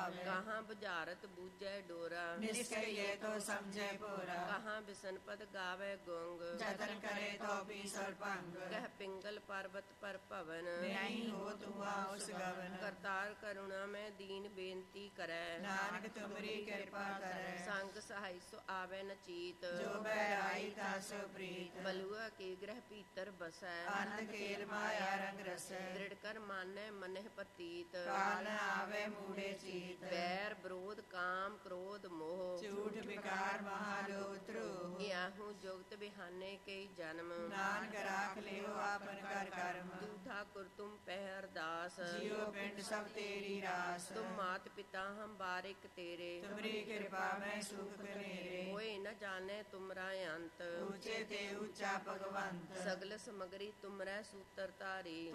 भावे। कहाँ बुझारत बूझे डोरा, निष्कय ये तो समझे पूरा। कहाँ बिसन पद गावे गोंग, जतन करे तो भी सर्पंग। कह पिंगल पर्वत पर पवन, नहीं हो तुआ उस गवन। करतार करुणा में दीन बेनती करे, नानक तुमरी कृपा करे। संग सहाय सो आवे न चीत, जो बहराई तासो प्रीत। बलुआ के ग्रह भीतर बसै, अंत खेल माया रंग रसै। दृढ़ कर माने मनह प्रतीत, काल न आवे मूढ़े चीत। बैर विरोध काम क्रोध मोह, झूठ विकार महालोभ द्रोह। याहू जुगत बिहाने के जन्म, नानक राख लियो आपन कर कर्म। तू ठाकुर तुम पह अरदास, जियो पिंड सब तेरी रास। तुम मात पिता हम बारिक तेरे, तुमरी कृपा में सुख मेरे। कोई न जाने तुमरा अंत, ऊंचे ते ऊंचा भगवंत। सगल समगरी तुमरै सूत्र तारी।